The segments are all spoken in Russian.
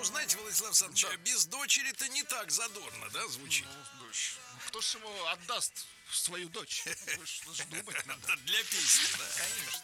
знаете, Владислав Александрович, Да. без дочери-то не так задорно, да, звучит? Ну, дочь. Кто ж ему отдаст свою дочь? Что ж думать надо? Это для песни, да. Конечно.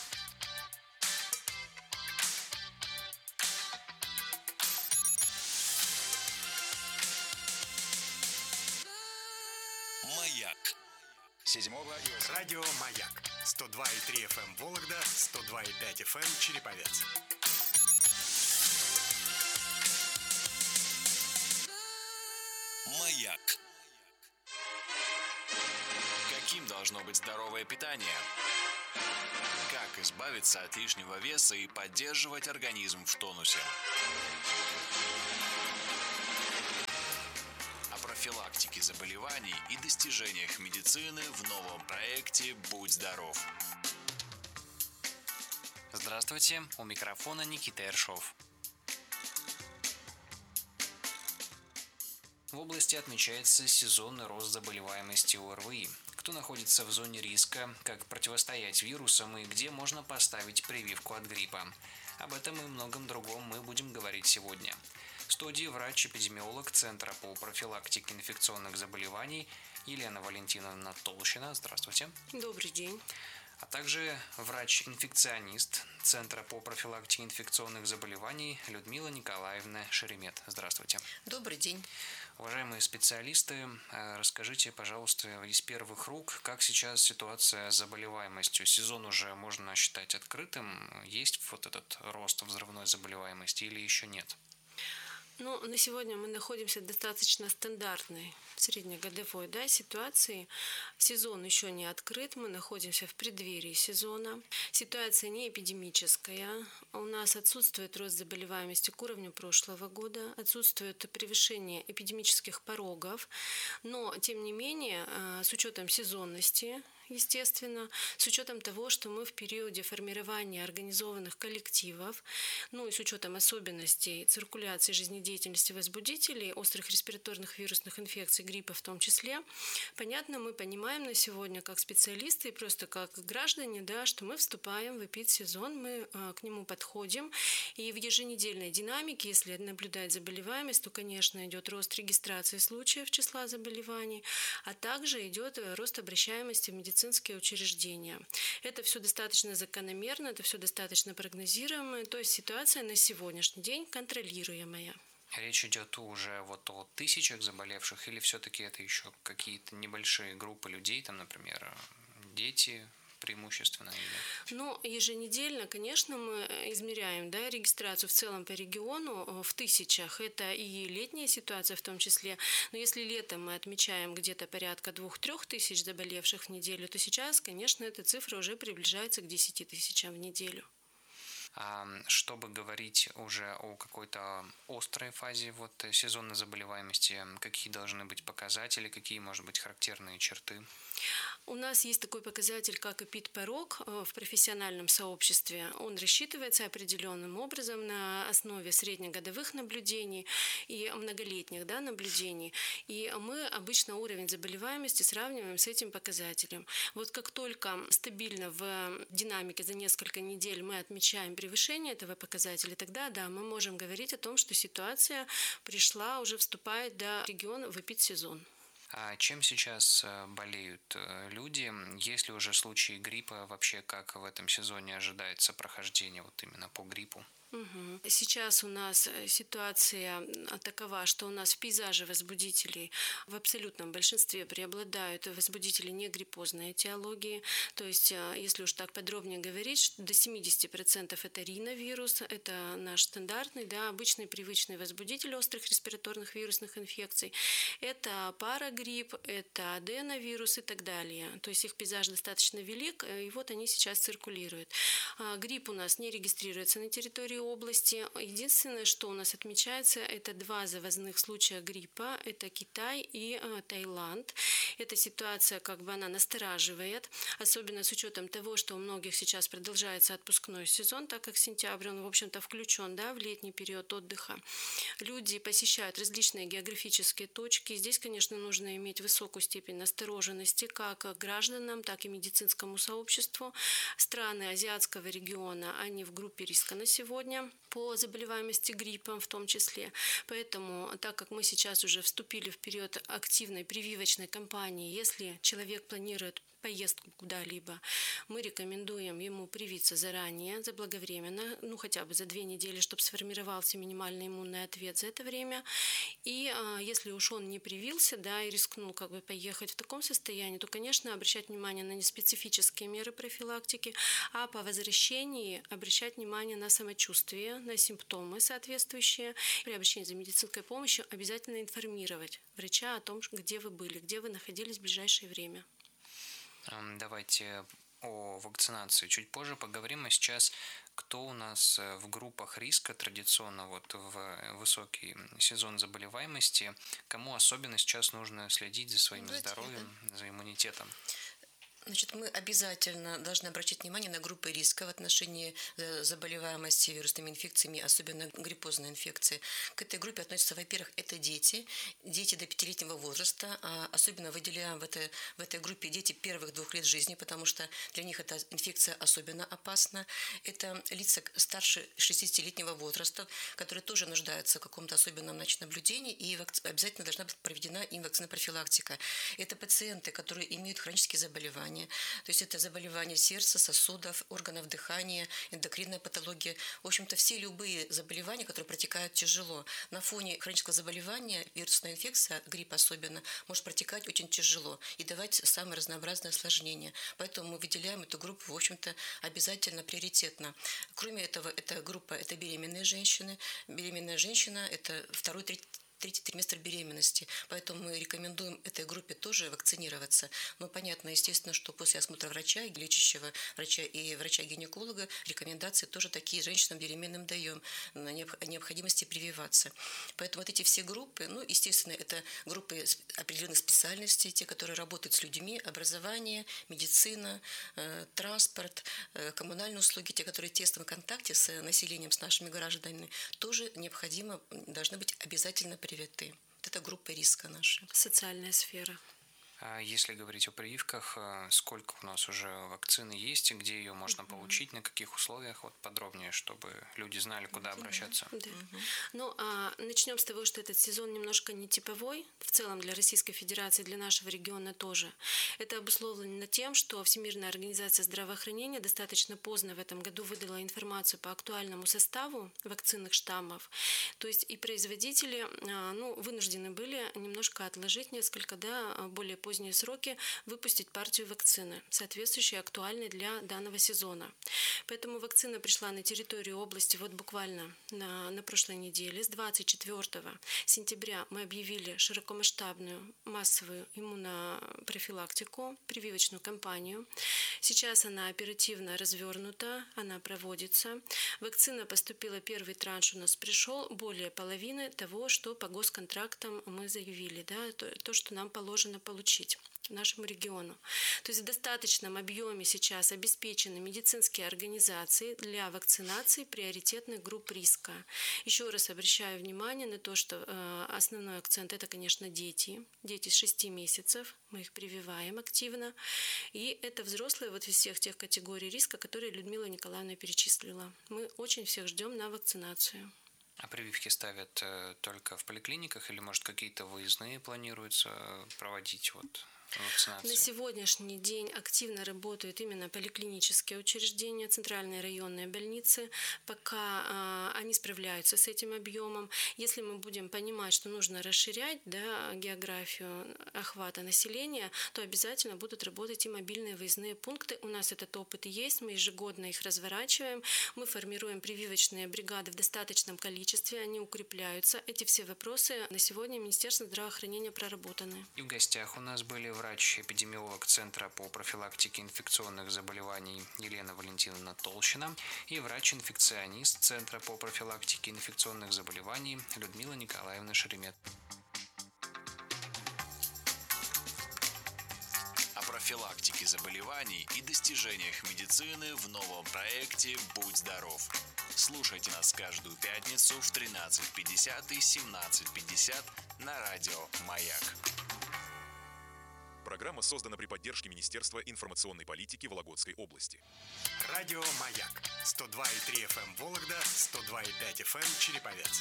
Маяк. Радио «Маяк». 102,3 FM Вологда, 102,5 FM Череповец. Маяк. Каким должно быть здоровое питание? Как избавиться от лишнего веса и поддерживать организм в тонусе? О профилактике заболеваний и достижениях медицины в новом проекте «Будь здоров». Здравствуйте, у микрофона Никита Ершов. В области отмечается сезонный рост заболеваемости ОРВИ. Кто находится в зоне риска, как противостоять вирусам и где можно поставить прививку от гриппа. Об этом и многом другом мы будем говорить сегодня. В студии врач-эпидемиолог Центра по профилактике инфекционных заболеваний Елена Валентиновна Толщина. Здравствуйте. Добрый день. А также врач-инфекционист Центра по профилактике инфекционных заболеваний Людмила Николаевна Шеремет. Здравствуйте. Добрый день. Уважаемые специалисты, расскажите, пожалуйста, из первых рук, как сейчас ситуация с заболеваемостью? Сезон уже можно считать открытым? Есть вот этот рост взрывной заболеваемости или еще нет? На сегодня мы находимся в достаточно стандартной среднегодовой ситуации. Сезон еще не открыт, мы находимся в преддверии сезона. Ситуация не эпидемическая. У нас отсутствует рост заболеваемости к уровню прошлого года, отсутствует превышение эпидемических порогов. Но, тем не менее, с учетом сезонности, естественно, с учетом того, что мы в периоде формирования организованных коллективов, и с учетом особенностей циркуляции жизнедеятельности возбудителей, острых респираторных вирусных инфекций, гриппа в том числе, понятно, мы понимаем на сегодня как специалисты и просто как граждане, что мы вступаем в эпидсезон, мы к нему подходим, и в еженедельной динамике, если наблюдать заболеваемость, то, конечно, идет рост регистрации случаев числа заболеваний, а также идет рост обращаемости в медицинские учреждения. Это все достаточно закономерно, это все достаточно прогнозируемо, то есть ситуация на сегодняшний день контролируемая. Речь идет уже о тысячах заболевших или все-таки это еще какие-то небольшие группы людей, там, например, дети преимущественно? Еженедельно, конечно, мы измеряем регистрацию в целом по региону в тысячах. Это и летняя ситуация в том числе. Но если летом мы отмечаем где-то порядка 2-3 тысяч заболевших в неделю, то сейчас, конечно, эта цифра уже приближается к 10 тысячам в неделю. А чтобы говорить уже о какой-то острой фазе сезонной заболеваемости, какие должны быть показатели, какие, может быть, характерные черты? У нас есть такой показатель, как эпидпорог в профессиональном сообществе. Он рассчитывается определенным образом на основе среднегодовых наблюдений и многолетних наблюдений. И мы обычно уровень заболеваемости сравниваем с этим показателем. Как только стабильно в динамике за несколько недель мы отмечаем превышение этого показателя, тогда мы можем говорить о том, что ситуация уже вступает регион в эпидсезон. А чем сейчас болеют люди? Есть ли уже случаи гриппа? Вообще, как в этом сезоне ожидается прохождение именно по гриппу? Сейчас у нас ситуация такова, что у нас в пейзаже возбудителей в абсолютном большинстве преобладают возбудители негриппозной этиологии. То есть, если уж так подробнее говорить, до 70% это риновирус, это наш стандартный, обычный привычный возбудитель острых респираторных вирусных инфекций. Это парагрипп, это аденовирус и так далее. То есть их пейзаж достаточно велик, и они сейчас циркулируют. Грипп у нас не регистрируется на территории области. Единственное, что у нас отмечается, это 2 завозных случая гриппа. Это Китай и Таиланд. Эта ситуация она настораживает, особенно с учетом того, что у многих сейчас продолжается отпускной сезон, так как сентябрь, он, в общем-то, включен в летний период отдыха. Люди посещают различные географические точки. Здесь, конечно, нужно иметь высокую степень настороженности как гражданам, так и медицинскому сообществу. Страны азиатского региона, они в группе риска на сегодня. уровня по заболеваемости гриппом в том числе. Поэтому, так как мы сейчас уже вступили в период активной прививочной кампании, если человек планирует поездку куда-либо, мы рекомендуем ему привиться заранее, заблаговременно, хотя бы за 2 недели, чтобы сформировался минимальный иммунный ответ за это время. И если уж он не привился, и рискнул поехать в таком состоянии, то, конечно, обращать внимание на неспецифические меры профилактики, а по возвращении обращать внимание на самочувствие, на симптомы соответствующие. При обращении за медицинской помощью обязательно информировать врача о том, где вы были, где вы находились в ближайшее время. Давайте о вакцинации чуть позже поговорим, а сейчас кто у нас в группах риска традиционно в высокий сезон заболеваемости, кому особенно сейчас нужно следить за своим здоровьем, за иммунитетом? Значит, мы обязательно должны обращать внимание на группы риска в отношении заболеваемости вирусными инфекциями, особенно гриппозной инфекции. К этой группе относятся, во-первых, это дети до 5-летнего возраста, особенно выделяем в этой группе дети первых 2 лет жизни, потому что для них эта инфекция особенно опасна. Это лица старше 60-летнего возраста, которые тоже нуждаются в каком-то особенном наблюдении, и обязательно должна быть проведена им вакцинопрофилактика. Это пациенты, которые имеют хронические заболевания, то есть это заболевания сердца, сосудов, органов дыхания, эндокринная патология. В общем-то, все любые заболевания, которые протекают тяжело. На фоне хронического заболевания вирусная инфекция, грипп особенно, может протекать очень тяжело и давать самые разнообразные осложнения. Поэтому мы выделяем эту группу, в общем-то, обязательно приоритетно. Кроме этого, эта группа – это беременные женщины. Беременная женщина – это 2-3 третий триместр беременности. Поэтому мы рекомендуем этой группе тоже вакцинироваться. Но понятно, естественно, что после осмотра врача, лечащего врача и врача-гинеколога, рекомендации тоже такие женщинам беременным даем о необходимости прививаться. Поэтому вот эти все группы, естественно, это группы определенных специальностей, те, которые работают с людьми, образование, медицина, транспорт, коммунальные услуги, те, которые в тесном контакте с населением, с нашими гражданами, тоже необходимо, должны быть обязательно привиты. Это группа риска наша. Социальная сфера. А если говорить о прививках, сколько у нас уже вакцины есть, и где ее можно получить, на каких условиях, подробнее, чтобы люди знали, куда обращаться? Да. Начнем с того, что этот сезон немножко нетиповой, в целом для Российской Федерации, для нашего региона тоже. Это обусловлено тем, что Всемирная организация здравоохранения достаточно поздно в этом году выдала информацию по актуальному составу вакцинных штаммов. То есть и производители вынуждены были немножко отложить несколько, более поздние сроки выпустить партию вакцины, соответствующей актуальной для данного сезона. Поэтому вакцина пришла на территорию области буквально на прошлой неделе. С 24 сентября мы объявили широкомасштабную массовую иммунопрофилактику, прививочную кампанию. Сейчас она оперативно развернута, она проводится. Вакцина поступила, первый транш у нас пришел, более половины того, что по госконтрактам мы заявили, то, что нам положено получить нашему региону. То есть в достаточном объеме сейчас обеспечены медицинские организации для вакцинации приоритетных групп риска. Еще раз обращаю внимание на то, что основной акцент – это, конечно, дети с 6 месяцев, мы их прививаем активно, и это взрослые из всех тех категорий риска, которые Людмила Николаевна перечислила. Мы очень всех ждем на вакцинацию. А прививки ставят только в поликлиниках или, может, какие-то выездные планируется проводить вакцинацию? На сегодняшний день активно работают именно поликлинические учреждения, центральные районные больницы. Пока они справляются с этим объемом. Если мы будем понимать, что нужно расширять географию охвата населения, то обязательно будут работать и мобильные выездные пункты. У нас этот опыт есть, мы ежегодно их разворачиваем. Мы формируем прививочные бригады в достаточном количестве, они укрепляются. Эти все вопросы на сегодня Министерством здравоохранения проработаны. И в гостях у нас были врач-эпидемиолог Центра по профилактике инфекционных заболеваний Елена Валентиновна Толщина и врач-инфекционист Центра по профилактике инфекционных заболеваний Людмила Николаевна Шеремет. О профилактике заболеваний и достижениях медицины в новом проекте «Будь здоров». Слушайте нас каждую пятницу в 13:50 и 17:50 на радио «Маяк». программа создана при поддержке Министерства информационной политики Вологодской области. Радио «Маяк» 102,3 FM Вологда, 102,5 FM Череповец.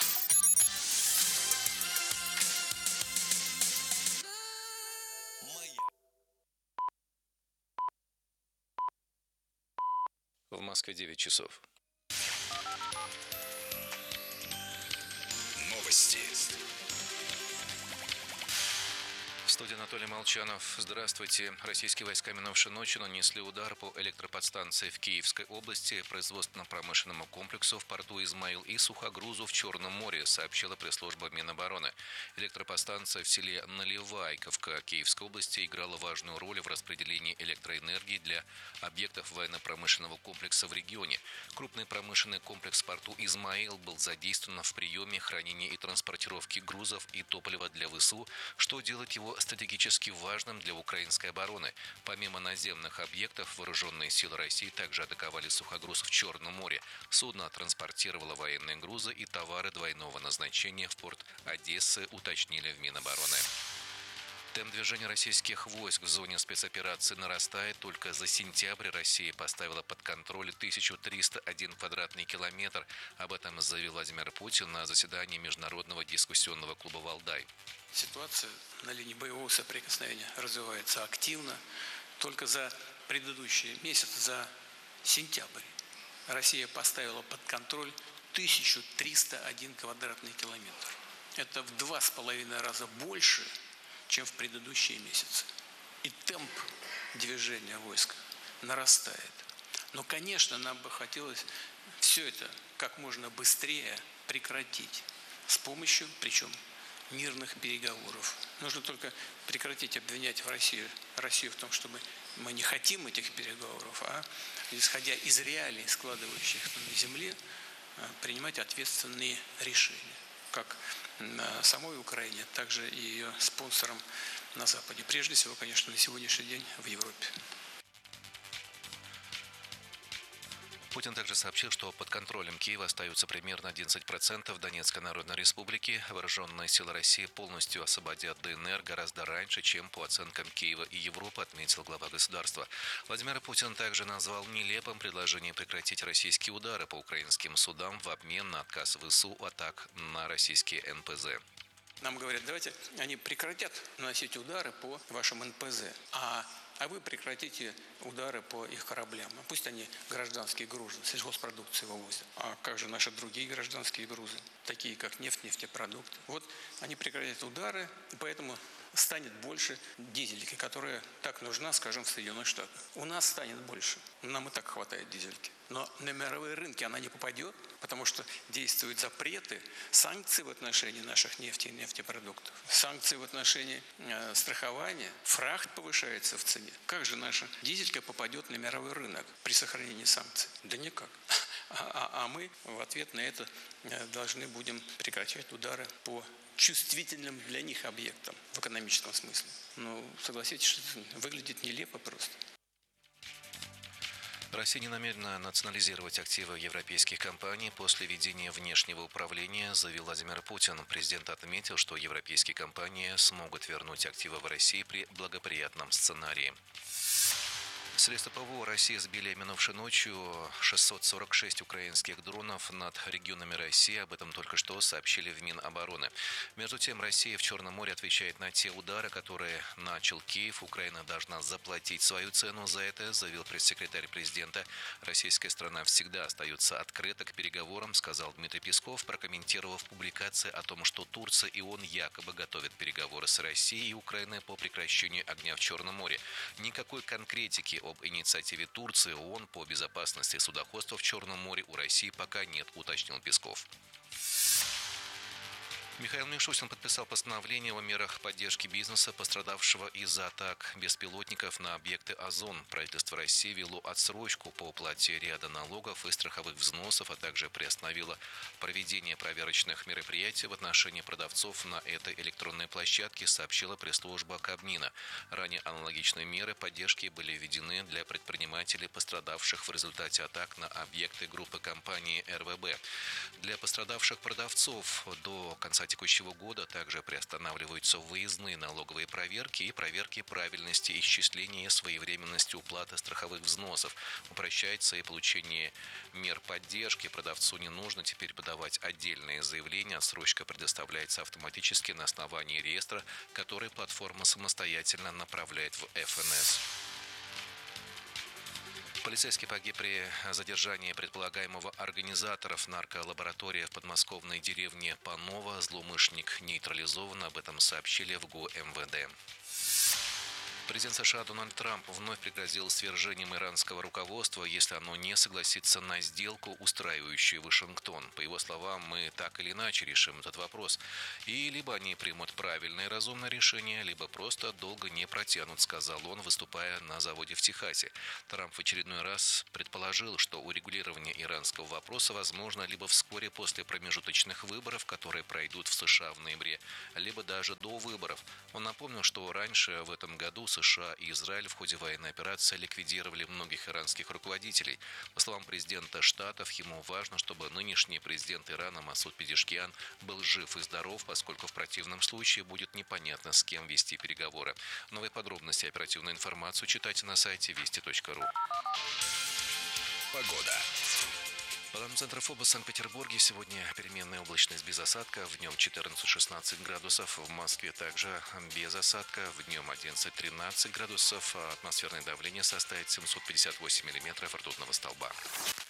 Маяк. В Москве 9 часов. Новости. В студии Анатолий Молчанов. Здравствуйте. Российские войска минувшей ночью нанесли удар по электроподстанции в Киевской области, производственно-промышленному комплексу в порту Измаил и сухогрузу в Черном море, сообщила пресс-служба Минобороны. Электроподстанция в селе Наливайковка Киевской области играла важную роль в распределении электроэнергии для объектов военно-промышленного комплекса в регионе. Крупный промышленный комплекс в порту Измаил был задействован в приеме, хранении и транспортировке грузов и топлива для ВСУ, что делает его стратегически важным для украинской обороны. Помимо наземных объектов, вооруженные силы России также атаковали сухогруз в Черном море. Судно транспортировало военные грузы и товары двойного назначения в порт Одессы, уточнили в Минобороны. Темп движения российских войск в зоне спецоперации нарастает. Только за сентябрь Россия поставила под контроль 1301 квадратный километр. Об этом заявил Владимир Путин на заседании Международного дискуссионного клуба «Валдай». Ситуация на линии боевого соприкосновения развивается активно. Только за предыдущий месяц, за сентябрь, Россия поставила под контроль 1301 квадратный километр. Это в 2,5 раза больше, чем в предыдущие месяцы. И темп движения войск нарастает. Но, конечно, нам бы хотелось все это как можно быстрее прекратить с помощью, причем, мирных переговоров. Нужно только прекратить обвинять Россию в том, чтобы мы не хотим этих переговоров, а, исходя из реалий, складывающихся на земле, принимать ответственные решения. Как на самой Украине, так же и ее спонсорам на Западе. Прежде всего, конечно, на сегодняшний день в Европе. Путин также сообщил, что под контролем Киева остаются примерно 11% Донецкой Народной Республики. Вооруженные силы России полностью освободят ДНР гораздо раньше, чем по оценкам Киева и Европы, отметил глава государства. Владимир Путин также назвал нелепым предложение прекратить российские удары по украинским судам в обмен на отказ ВСУ атак на российские НПЗ. Нам говорят, давайте они прекратят наносить удары по вашим НПЗ, а вы прекратите удары по их кораблям. Пусть они гражданские грузы, сельхозпродукции вывозят. А как же наши другие гражданские грузы, такие как нефть, нефтепродукты? Вот они прекратят удары, и поэтому станет больше дизельки, которая так нужна, скажем, в Соединенных Штатах. У нас станет больше. Нам и так хватает дизельки. Но на мировые рынки она не попадет, потому что действуют запреты, санкции в отношении наших нефти и нефтепродуктов, санкции в отношении страхования, фрахт повышается в цене. Как же наша дизелька попадет на мировой рынок при сохранении санкций? Да никак. А мы в ответ на это должны будем прекращать удары по чувствительным для них объектам в экономическом смысле. Ну, согласитесь, что это выглядит нелепо просто. Россия не намерена национализировать активы европейских компаний после введения внешнего управления, заявил Владимир Путин. Президент отметил, что европейские компании смогут вернуть активы в России при благоприятном сценарии. Средства ПВО России сбили минувшей ночью 646 украинских дронов над регионами России. Об этом только что сообщили в Минобороны. Между тем, Россия в Черном море отвечает на те удары, которые начал Киев. Украина должна заплатить свою цену за это, заявил пресс-секретарь президента. Российская страна всегда остается открыта к переговорам, сказал Дмитрий Песков, прокомментировав публикации о том, что Турция и ООН якобы готовят переговоры с Россией и Украиной по прекращению огня в Черном море. Никакой конкретики об инициативе Турции ООН по безопасности судоходства в Черном море у России пока нет, уточнил Песков. Михаил Мишустин подписал постановление о мерах поддержки бизнеса, пострадавшего из-за атак беспилотников на объекты Озон. Правительство России вело отсрочку по уплате ряда налогов и страховых взносов, а также приостановило проведение проверочных мероприятий в отношении продавцов на этой электронной площадке, сообщила пресс-служба Кабмина. Ранее аналогичные меры поддержки были введены для предпринимателей, пострадавших в результате атак на объекты группы компании РВБ. Для пострадавших продавцов до конца текущего года также приостанавливаются выездные налоговые проверки и проверки правильности исчисления и своевременности уплаты страховых взносов. Упрощается и получение мер поддержки. Продавцу не нужно теперь подавать отдельные заявления. Отсрочка предоставляется автоматически на основании реестра, который платформа самостоятельно направляет в ФНС. Полицейский погиб при задержании предполагаемого организатора в нарколаборатории в подмосковной деревне Паново. Злоумышленник нейтрализован. Об этом сообщили в ГУ МВД. Президент США Дональд Трамп вновь пригрозил свержением иранского руководства, если оно не согласится на сделку, устраивающую Вашингтон. По его словам, мы так или иначе решим этот вопрос. И либо они примут правильное и разумное решение, либо просто долго не протянут, сказал он, выступая на заводе в Техасе. Трамп в очередной раз предположил, что урегулирование иранского вопроса возможно либо вскоре после промежуточных выборов, которые пройдут в США в ноябре, либо даже до выборов. Он напомнил, что раньше в этом году США и Израиль в ходе военной операции ликвидировали многих иранских руководителей. По словам президента Штатов, ему важно, чтобы нынешний президент Ирана Масуд Пезешкиан был жив и здоров, поскольку в противном случае будет непонятно, с кем вести переговоры. Новые подробности и оперативную информацию читайте на сайте вести.ру. Погода. По данным Центра ФОБОС в Санкт-Петербурге сегодня переменная облачность без осадка, в днем 14-16 градусов, в Москве также без осадка, в днем 11-13 градусов, а атмосферное давление составит 758 миллиметров ртутного столба.